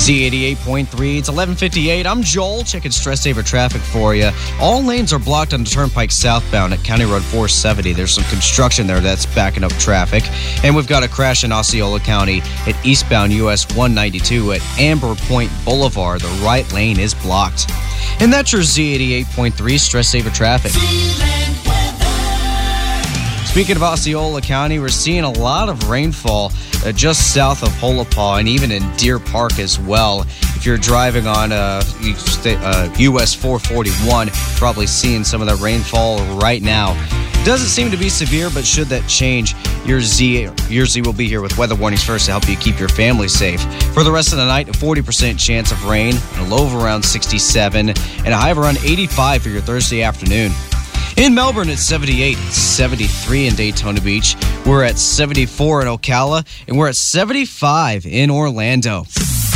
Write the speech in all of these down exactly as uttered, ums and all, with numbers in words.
Z eighty-eight point three, it's eleven fifty-eight. I'm Joel, checking stress saver traffic for you. All lanes are blocked on the Turnpike southbound at County Road four seventy. There's some construction there that's backing up traffic. And we've got a crash in Osceola County at eastbound U S one ninety-two at Amber Point Boulevard. The right lane is blocked. And that's your Z eighty-eight point three stress saver traffic. Speaking of Osceola County, we're seeing a lot of rainfall uh, just south of Holopaw and even in Deer Park as well. If you're driving on uh, uh, U S four forty-one, probably seeing some of that rainfall right now. Doesn't seem to be severe, but should that change, your Z, your Z will be here with weather warnings first to help you keep your family safe. For the rest of the night, a forty percent chance of rain, and a low of around sixty-seven, and a high of around eighty-five for your Thursday afternoon. In Melbourne, it's seventy-eight, seventy-three in Daytona Beach. We're at seventy-four in Ocala, and we're at seventy-five in Orlando.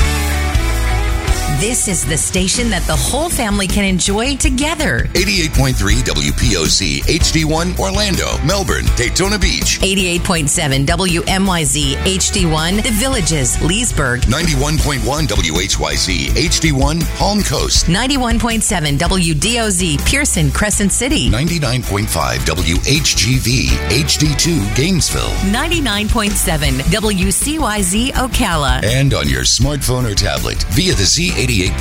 This is the station that the whole family can enjoy together. eighty-eight point three W P O Z H D one Orlando, Melbourne, Daytona Beach. eighty-eight point seven W M Y Z H D one The Villages, Leesburg. ninety-one point one W H Y Z H D one Palm Coast. ninety-one point seven W D O Z Pearson, Crescent City. ninety-nine point five W H G V H D two Gainesville. ninety-nine point seven W C Y Z Ocala. And on your smartphone or tablet via the Z eighty-eight